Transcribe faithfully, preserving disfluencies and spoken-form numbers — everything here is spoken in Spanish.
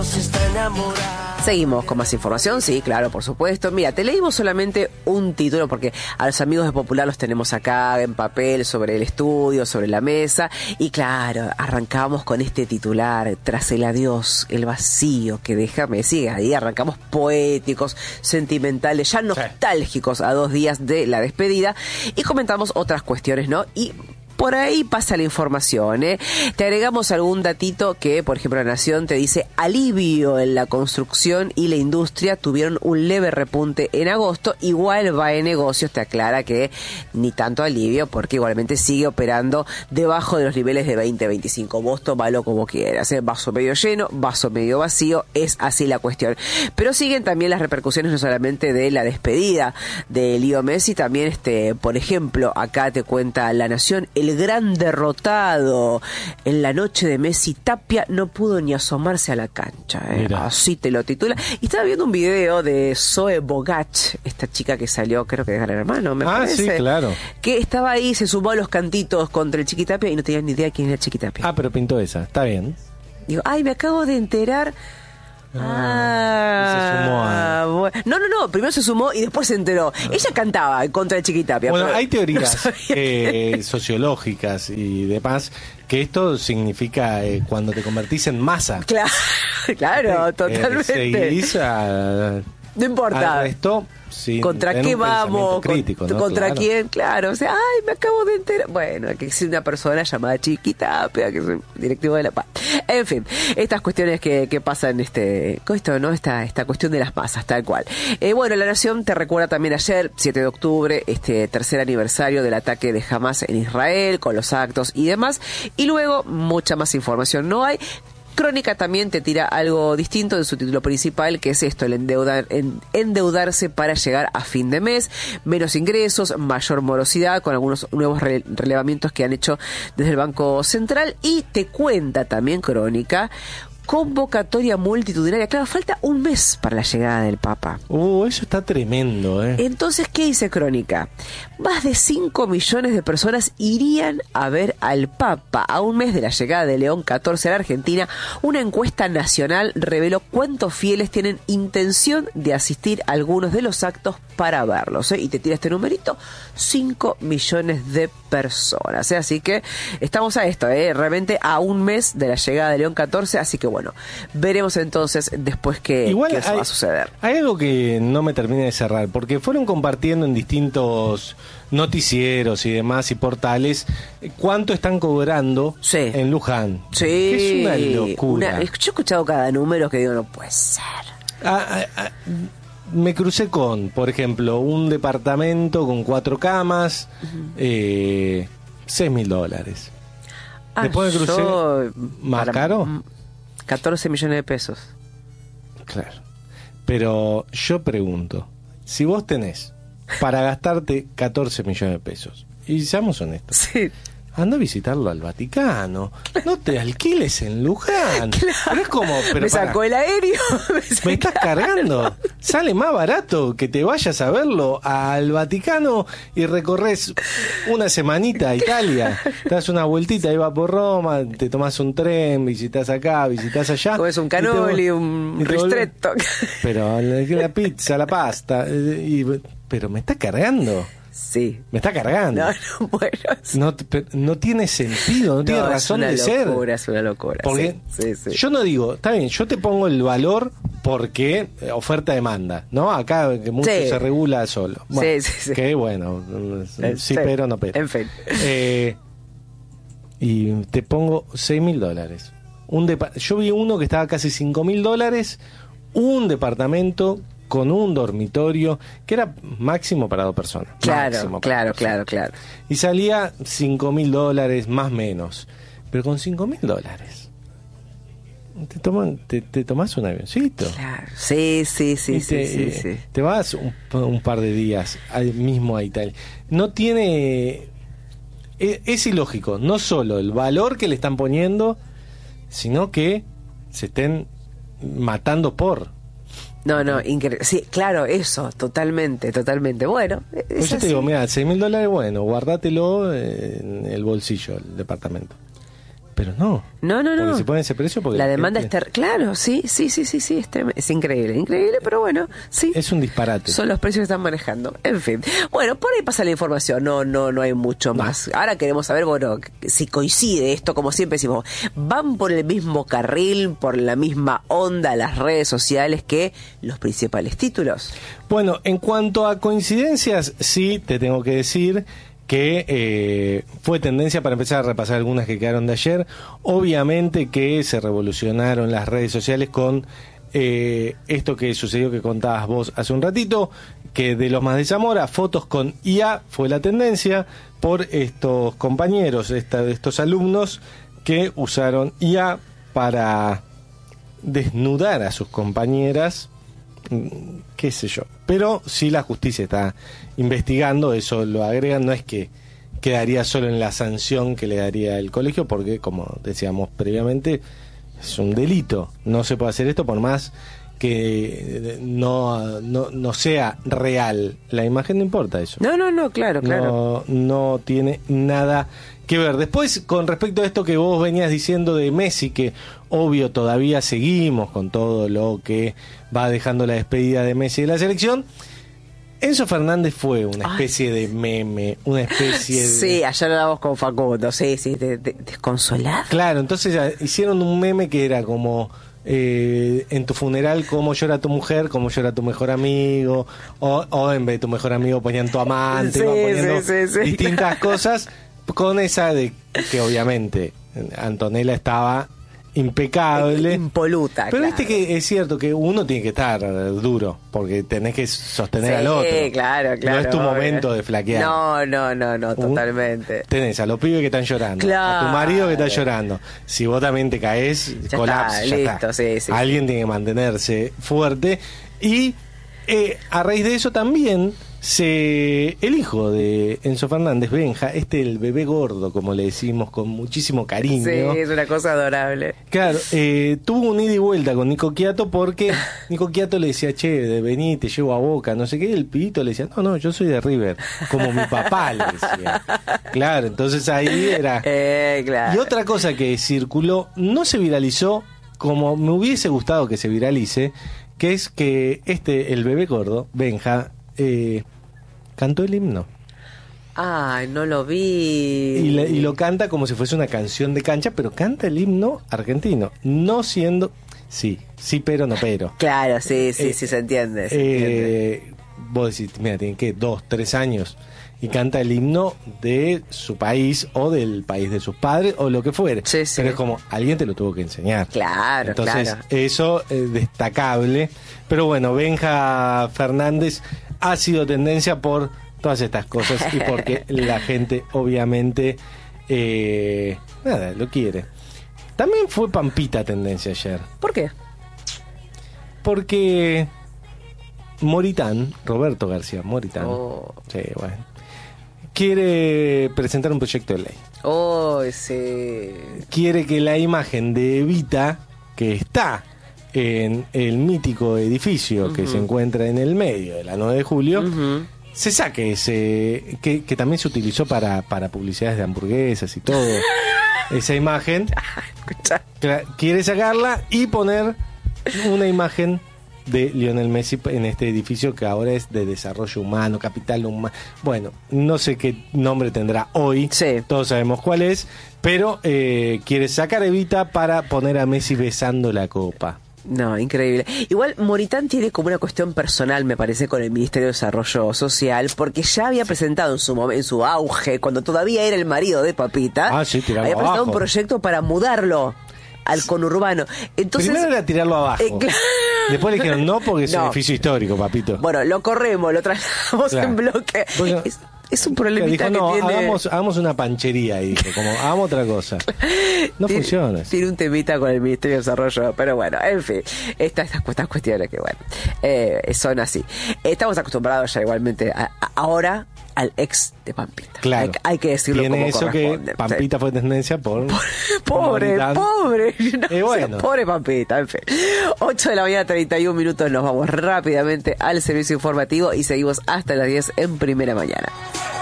Seguimos con más información, sí, claro, por supuesto. Mira, te leímos solamente un título porque a los amigos de Popular los tenemos acá en papel sobre el estudio, sobre la mesa. Y claro, arrancamos con este titular: tras el adiós, el vacío que deja, me sigue ahí, arrancamos poéticos, sentimentales, ya nostálgicos a dos días de la despedida. Y comentamos otras cuestiones, ¿no? Y por ahí pasa la información, ¿eh? Te agregamos algún datito que, por ejemplo, La Nación te dice: alivio en la construcción y la industria tuvieron un leve repunte en agosto. Igual va en negocios, te aclara que ni tanto alivio, porque igualmente sigue operando debajo de los niveles de veinte veinticinco. Vos tomalo como quieras, ¿eh? Vaso medio lleno, vaso medio vacío, es así la cuestión. Pero siguen también las repercusiones no solamente de la despedida de Leo Messi, también, este, por ejemplo, acá te cuenta La Nación: el gran derrotado en la noche de Messi, Tapia no pudo ni asomarse a la cancha, ¿eh? Así te lo titula. Y estaba viendo un video de Zoe Bogach, esta chica que salió, creo que de Gran Hermano, me ah, parece. Ah, sí, claro. Que estaba ahí, se sumó a los cantitos contra el Chiqui Tapia y no tenía ni idea quién era el Chiqui Tapia. Ah, pero pintó esa, está bien. Digo, ay, me acabo de enterar. Ah, se sumó a... bueno. No, no, no, primero se sumó y después se enteró. Ella cantaba contra el Chiqui Tapia. Bueno, pero hay teorías no eh, sociológicas y demás que esto significa eh, cuando te convertís en masa. Claro, claro, eh, totalmente. Seguís a... No importa. Al resto, sí, ¿Contra qué vamos? Crítico, ¿no? ¿Contra claro. quién? Claro. O sea, ay, me acabo de enterar. Bueno, que existe una persona llamada Chiqui Tapia, que es el directivo de la paz. En fin, estas cuestiones que, que pasan este, con esto, ¿no? Esta, esta cuestión de las masas, tal cual. Eh, bueno, La Nación te recuerda también ayer, siete de octubre, este tercer aniversario del ataque de Hamás en Israel, con los actos y demás. Y luego, mucha más información no hay. Crónica también te tira algo distinto en su título principal, que es esto: el endeudar, en, endeudarse para llegar a fin de mes, menos ingresos, mayor morosidad, con algunos nuevos re, relevamientos que han hecho desde el Banco Central. Y te cuenta también Crónica: convocatoria multitudinaria. Claro, falta un mes para la llegada del Papa. Uh, eso está tremendo, ¿eh? Entonces, ¿qué dice Crónica? Más de cinco millones de personas irían a ver al Papa a un mes de la llegada de León catorce a la Argentina. Una encuesta nacional reveló cuántos fieles tienen intención de asistir a algunos de los actos para verlos, ¿eh? Y te tira este numerito: cinco millones de personas, ¿eh? Así que estamos a esto, ¿eh? Realmente a un mes de la llegada de León catorce, así que bueno, veremos entonces después qué, Igual qué eso hay, va a suceder. Hay algo que no me termina de cerrar, porque fueron compartiendo en distintos noticieros y demás y portales cuánto están cobrando sí. en Luján. Sí. Que es una locura. Una, yo he escuchado cada número que digo, no puede ser. Ah, ah, ah, me crucé con, por ejemplo, un departamento con cuatro camas, uh-huh. eh, seis mil dólares. Ah, Después me crucé, yo, ¿más para, caro? catorce millones de pesos. Claro. Pero yo pregunto, si vos tenés para gastarte catorce millones de pesos, y seamos honestos, sí. anda a visitarlo al Vaticano, no te alquiles en Luján. Claro. Pero es como, pero me sacó para, el aéreo. Me, me estás cargando. Sale más barato que te vayas a verlo al Vaticano y recorres una semanita a Italia, te das una vueltita, ahí va por Roma, te tomás un tren, visitas acá, visitas allá. Comes un canoli, te, un ristretto. Pero la pizza, la pasta, y, pero me está cargando. Sí. Me está cargando. No, no, bueno. No, no tiene sentido, no, no tiene razón de ser. Es una locura, es una locura. Porque sí, sí, sí. yo no digo, está bien, yo te pongo el valor porque oferta-demanda, ¿no? Acá que mucho sí. se regula solo. Bueno, sí, sí, sí. Que bueno, sí, sí, pero no pero. En fin. Eh, y te pongo seis mil dólares. Un depa- yo vi uno que estaba casi cinco mil dólares, un departamento con un dormitorio que era máximo para dos personas. Claro, claro, claro, claro. Y salía cinco mil dólares, más menos. Pero con cinco mil dólares te, toman, te, te tomás un avioncito. Claro. Sí, sí, sí, sí, te, sí, sí. Te vas un, un par de días al, mismo a Italia. No tiene... Es, es ilógico, no solo el valor que le están poniendo, sino que se estén matando por... No, no, increíble. Sí, claro, eso, totalmente, totalmente. Bueno, es pues yo así. te digo, mira, seis mil dólares, bueno, guardátelo en el bolsillo, el departamento. Pero no. No, no, no. Porque se pone ese precio porque la demanda gente... es ter... Claro, sí, sí, sí, sí, sí, es, trem... es increíble, increíble, pero bueno, sí. Es un disparate. Son los precios que están manejando. En fin. Bueno, por ahí pasa la información, no, no, no hay mucho no. más. Ahora queremos saber, bueno, si coincide esto, como siempre decimos, van por el mismo carril, por la misma onda las redes sociales que los principales títulos. Bueno, en cuanto a coincidencias, sí, te tengo que decir que eh, fue tendencia para empezar a repasar algunas que quedaron de ayer. Obviamente que se revolucionaron las redes sociales con eh, esto que sucedió que contabas vos hace un ratito, que de los más de Zamora, fotos con I A fue la tendencia por estos compañeros, esta, estos alumnos que usaron I A para desnudar a sus compañeras, qué sé yo. Pero si la justicia está investigando, eso lo agregan, no es que quedaría solo en la sanción que le daría el colegio, porque como decíamos previamente, es un delito, no se puede hacer esto por más que no, no, no sea real la imagen, no importa eso. No, no, no, claro, claro. No, no tiene nada que ver. Después, con respecto a esto que vos venías diciendo de Messi, que obvio todavía seguimos con todo lo que va dejando la despedida de Messi de la selección, Enzo Fernández fue una especie Ay. de meme, una especie de... Sí, ayer hablábamos con Facundo, sí, sí, de, de, desconsolado. Claro, entonces ya hicieron un meme que era como... Eh, en tu funeral cómo llora tu mujer, cómo llora tu mejor amigo, o, o en vez de tu mejor amigo ponían tu amante, sí, iban poniendo sí, sí, sí. distintas cosas, con esa de que obviamente Antonella estaba impecable, impoluta, pero claro. Viste que es cierto que uno tiene que estar duro porque tenés que sostener sí, al otro, claro, claro, no es tu obvio. momento de flaquear. No, no, no, no, totalmente. Tenés a los pibes que están llorando, claro. a tu marido que está llorando. Si vos también te caes, ya colapso, está, ya listo, está. Sí, sí, Alguien tiene que mantenerse fuerte. Y eh, a raíz de eso también se el hijo de Enzo Fernández, Benja, este el bebé gordo, como le decimos con muchísimo cariño. Sí, es una cosa adorable. Claro, eh, tuvo un ida y vuelta con Nico Quiato porque Nico Quiato le decía, che, de vení, te llevo a Boca, no sé qué, y el pibito le decía, no, no, yo soy de River, como mi papá le decía. Claro, entonces ahí era... Eh, claro. Y otra cosa que circuló, no se viralizó como me hubiese gustado que se viralice, que es que este, el bebé gordo, Benja, eh, cantó el himno. Ay, no lo vi. Y, le, y lo canta como si fuese una canción de cancha, pero canta el himno argentino, no siendo... Sí, sí, pero no pero. Claro, sí, sí, eh, sí, se entiende. Se eh, entiende. Vos decís, mira, tiene que dos, tres años y canta el himno de su país o del país de sus padres o lo que fuere. Sí, sí. Pero es como, alguien te lo tuvo que enseñar. Claro, Entonces, claro. eso es destacable. Pero bueno, Benja Fernández ha sido tendencia por todas estas cosas y porque la gente obviamente eh, nada, lo quiere. También fue Pampita tendencia ayer. ¿Por qué? Porque Moritán, Roberto García Moritán, oh. sí, bueno, quiere presentar un proyecto de ley. Oh, sí. Quiere que la imagen de Evita, que está en el mítico edificio uh-huh. que se encuentra en el medio de la nueve de julio, uh-huh. se saque ese, que, que también se utilizó para, para publicidades de hamburguesas y todo, esa imagen, quiere sacarla y poner una imagen de Lionel Messi en este edificio que ahora es de desarrollo humano, capital humano. Bueno, no sé qué nombre tendrá hoy, sí. Todos sabemos cuál es, pero eh, quiere sacar a Evita para poner a Messi besando la copa. No, increíble. Igual Moritán tiene como una cuestión personal, me parece, con el Ministerio de Desarrollo Social, porque ya había presentado en su momento, en su auge, cuando todavía era el marido de Papita, ah, sí, había presentado abajo. un proyecto para mudarlo al conurbano. Entonces, primero era tirarlo abajo. Eh, claro. Después le dijeron no porque es no. un edificio histórico, papito. Bueno, lo corremos, lo trasladamos claro. en bloque. Bueno, es, es un problemita dijo, no, que tiene... hagamos, hagamos una panchería ahí, dijo, como hagamos otra cosa. No tiene, funciona. Tiene un temita con el Ministerio de Desarrollo, pero bueno, en fin, estas, estas cuestiones que bueno, eh, son así. Estamos acostumbrados ya igualmente a, a, ahora al ex de Pampita. Claro. Hay, hay que decirlo tiene como eso corresponde. que Pampita fue tendencia por... Pobre, pobre. No, eh, bueno. Pobre Pampita, en fin. ocho de la mañana, treinta y un minutos. Nos vamos rápidamente al servicio informativo y seguimos hasta las diez en Primera Mañana.